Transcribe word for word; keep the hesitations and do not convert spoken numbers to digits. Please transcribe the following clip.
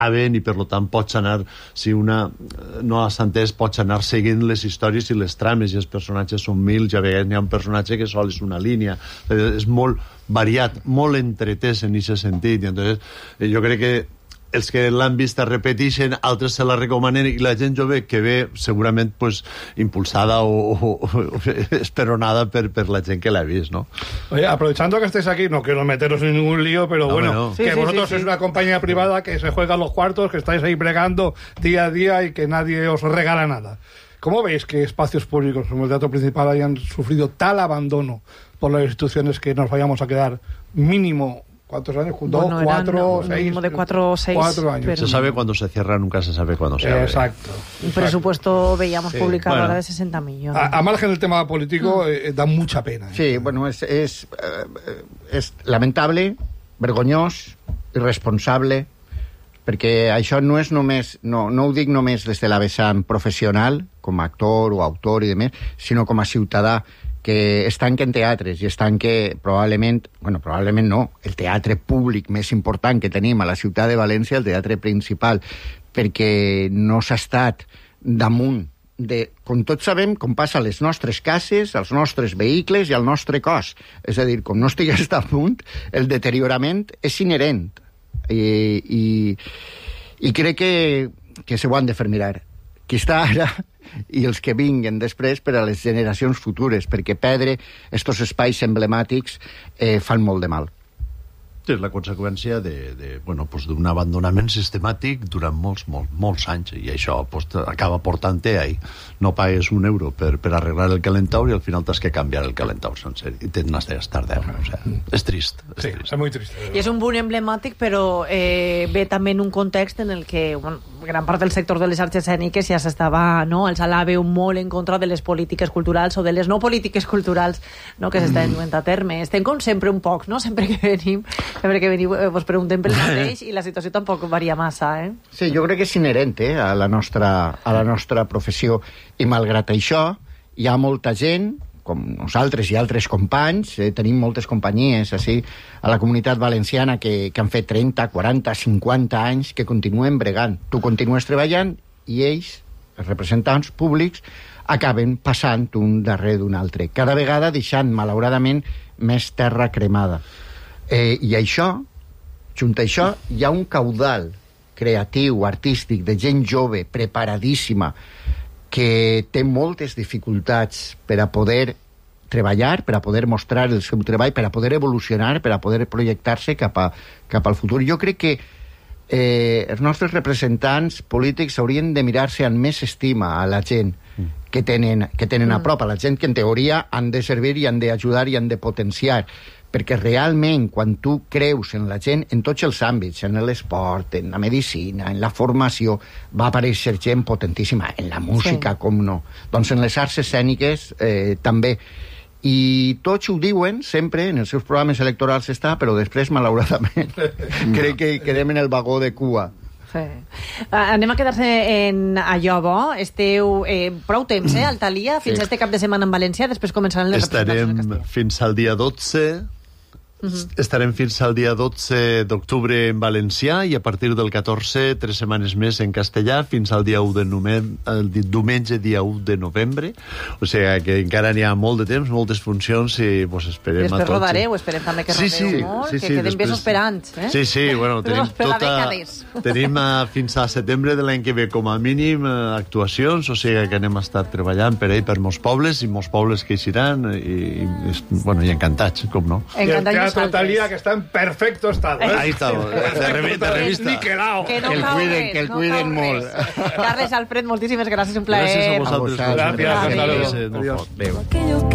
i per tant pots anar, si una no has entès, pots anar seguint les històries i les trames, i els personatges són mil, ja a vegades n'hi ha un personatge que sol és una línia, és molt variat, molt entretès en aquest sentit, i entonces jo crec que els que l'han vist es repeteixen, altres se la recomanen, i la gent jove que ve segurament pues, impulsada o, o, o esperonada per, per la gent que l'ha vist, ¿no? Oye, aprovechando que estéis aquí, no quiero meteros en ningún lío, pero no, bueno, no. Sí, que sí, vosotros sí, sois sí. una compañía privada que se juega los cuartos, que estáis ahí bregando día a día y que nadie os regala nada. ¿Cómo veis que espacios públicos como el Teatro Principal hayan sufrido tal abandono por las instituciones que nos vayamos a quedar mínimo... ¿Cuántos años? ¿Dos, bueno, cuatro, un seis? mínimo de cuatro o seis. Cuatro años. Pero... Se sabe cuándo se cierra, nunca se sabe cuándo se abre. Exacto. Un presupuesto, veíamos sí. publicado Bueno. ahora de sesenta millones. A, a margen del tema político, mm. eh, da mucha pena. Eh? Sí, bueno, és, és, eh, és lamentable, vergonyós, irresponsable, perquè això no és només, no, no ho dic només des de la vessant professional, com a actor o autor i demés, sinó com a ciutadà, que es tanquen teatres i es tanque probablement, bueno, probablement no, el teatre públic més important que tenim a la ciutat de València, el Teatre Principal, perquè no s'ha estat damunt de, com tots sabem, com passa a les nostres cases, als nostres vehicles i al nostre cos. És a dir, com no estigués damunt, el deteriorament és inherent. I, i, i crec que, que se ho han de fer mirar. Qui està ara i els que vinguen després per a les generacions futures, perquè perdre estos espais emblemàtics eh, fan molt de mal. És la conseqüència de, de, bueno, pues d'un abandonament sistemàtic durant molts, molts, molts anys, i això pues, acaba portant-te ahí. No pagues un euro per, per arreglar el calentaur i al final t'has que canviar el calentaur sencer i t'has de gastar deu. O sea, és trist. És sí, trist. és molt trist. I és un punt emblemàtic, però eh, ve també en un context en el que bueno, gran part del sector de les arts escèniques ja s'estava, no? Alçant la veu molt en contra de les polítiques culturals o de les no polítiques culturals, no? Que s'estan duent a terme. Estem com sempre un poc, no? Sempre que venim sempre que veniu, eh, vos preguntem pel mateix i la situació tampoc varia massa, eh? Sí, jo crec que és inherent eh, a, la nostra, a la nostra professió, i malgrat això hi ha molta gent, com nosaltres i altres companys, eh, tenim moltes companyies així, a la comunitat valenciana que, que han fet trenta, quaranta, cinquanta anys que continuen bregant. Tu continues treballant i ells, els representants públics, acaben passant un darrere d'un altre, cada vegada deixant, malauradament, més terra cremada. Eh, I això, junt a això, hi ha un caudal creatiu, artístic, de gent jove, preparadíssima, que té moltes dificultats per a poder treballar, per a poder mostrar el seu treball, per a poder evolucionar, per a poder projectar-se cap, a, cap al futur. Jo crec que eh, els nostres representants polítics haurien de mirar-se amb més estima a la gent que tenen, que tenen a prop, a la gent que en teoria han de servir i han d'ajudar i han de potenciar, perquè realment quan tu creus en la gent en tots els àmbits, en l'esport, en la medicina, en la formació, va aparèixer gent potentíssima, en la música, sí. Com no. Doncs en les arts escèniques eh, també. I tots ho diuen sempre, en els seus programes electorals està, però després, malauradament, crec que quedem en el vagó de cua. Sí. Anem a quedar-se en allò bo. Esteu eh, prou temps, eh, al Thalia, fins sí. este cap de setmana en València, després començaran les Estarem representacions de Castella. Fins al dia dotze. Uh-huh. Estarem fins al dia dotze d'octubre en valencià i a partir del catorze, tres setmanes més en castellà, fins al dia u de novembre, el diumenge dia u de novembre. O sigui que encara n'hi ha molt de temps, moltes funcions i pues, esperem després a tots. rodareu, esperem també que sí, rodeu sí, molt, sí, que sí, queden després... bé esperants. Eh? Sí, sí, bueno, tenim tota... Tenim a, fins a setembre de l'any que ve com a mínim actuacions, o sigui que anem a estar treballant per ahí, per molts pobles, i molts pobles que eixiran, i, i, bueno, i encantats, com no. Encantats Teatro Thalia, que está en perfecto estado. ¿eh? Ahí está, de, revi de revista. Niquelao. Que, no que el cau cuiden, res, que el no cuiden molt. Carles Alfred, moltíssimes gràcies, un plaer. Gràcies a vosaltres. Gràcies, hasta luego. Adiós. Adiós.